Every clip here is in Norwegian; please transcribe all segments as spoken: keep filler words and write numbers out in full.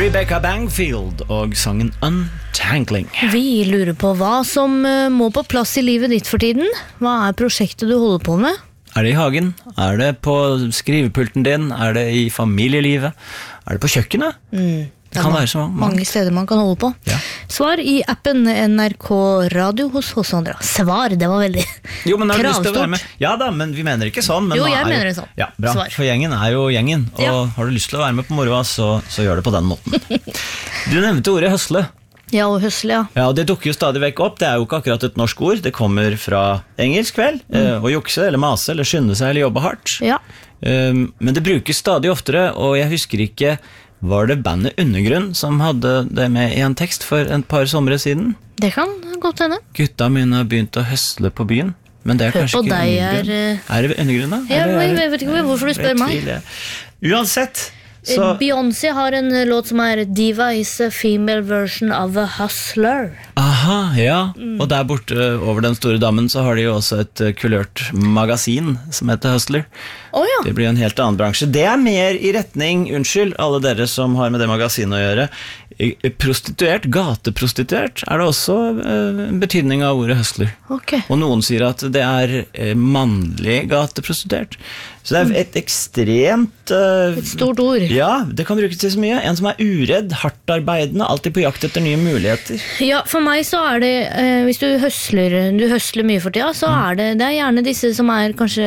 Rebecca Bangfield og sangen Untangling. Vi lurer på hva som må på plass i livet ditt for tiden. Hva er prosjektet du holder på med? Er det i hagen? Er det på skrivepulten din? Er det i familielivet? Er det på kjøkkenet? Mm. Det kan være så mange. Mange steder man kan holde på. Ja. Svar i appen N R K Radio hos hos Andra. Svar, det var veldig Jo, men har du lyst til å være kravstort. med? Ja da, men vi mener ikke sånn. Men Jo, nå jeg er mener det sånn. Ja, bra. Svar. For gjengen er jo gjengen. Og Ja. har du lyst til å være med på moroa, så, så gjør det på den måten. Du nevnte ordet høsle. Ja, og høsle, ja. Ja, og det dukker jo stadig vekk opp. Det er jo ikke akkurat et norsk ord. Det kommer fra engelsk vel. Eh, å jukse, eller mase, eller skynde seg, eller jobbe hardt. Ja. Um, men det brukes stadig oftere, og jeg husker ikke, var det bandet Undergrunn som hadde det med i en tekst for et par somre siden? Det kan godt hende. Gutta mine har begynt å høsle på byen, men det er Hør kanskje på ikke deg Undergrunn. er, Er det Undergrunn da? Ja, Eller er jeg, det- jeg vet ikke hvorfor du spør meg. Jeg tviler. Uansett, så... Beyoncé har en låt som er Diva is a female version of a hustler. Aha, ja. Mm. Og der borte over den store dammen så har de jo også et eh, kulørt magasin som heter Hustler. Åja, Det blir jo en helt annen bransje. Det er mer i retning, unnskyld, alle dere som har med det magasinet å gjøre. I- Prostituert, gateprostituert, er det også eh, en betydning av ordet hustler. ok. Og noen sier at det er eh, mannlig gateprostituert. Så det er et ekstremt... eh, Et stort ord. Ja, det kan brukes til så mye. En som er uredd, hardtarbeidende, alltid på jakt etter nye muligheter. Ja, for meg så er det, eh, hvis du høsler, du høsler mye for tida, så er det, det er gjerne disse som er kanskje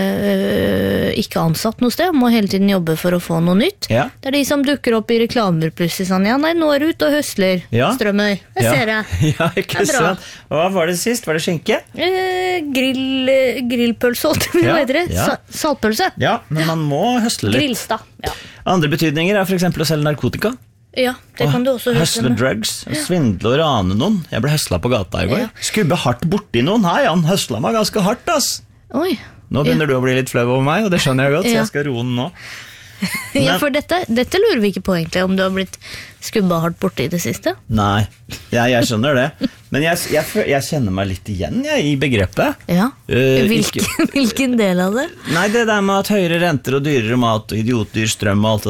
eh, ikke ansatt noe sted, må hele tiden jobbe for å få noe nytt. Ja. Det er de som dukker opp i reklamer plutselig sånn, ja, nei, nå er du ute og høsler, Ja. strømmer, jeg Ja. ser det. Ja, ikke Det er bra. sant? Og hva var det sist? Var det skinke? Eh, grill, eh, grillpølse, holdt jeg på å si, Ja, hva heter det? ja. Sa- Saltpølse. Ja, men man må høsle litt. Grillstad, ja. Andre betydninger er for eksempel å selge narkotika. Ja, det kan du også høsle Høsle med. drugs, svindle og rane noen. Jeg ble høsla på gata i går. Ja. Skubbe hardt borti noen. Hei, han høsla meg ganske hardt, ass. Oi. Nå begynner du å bli litt flau over meg, og det skjønner jeg godt, så Ja. jeg skal roe den nå. Ja, Men- for dette, dette lurer vi ikke på egentlig, om du har blitt skubba hardt borte i det siste. Nei, jeg, jeg skjønner det. Men jeg, jeg, fø- jeg kjenner meg litt igjen jeg, i begrepet. Ja. Eh, Hvilken, ikke- hvilken del av det? Nei, det der med at høyere renter og dyrere mat og idiotdyr strøm og alt det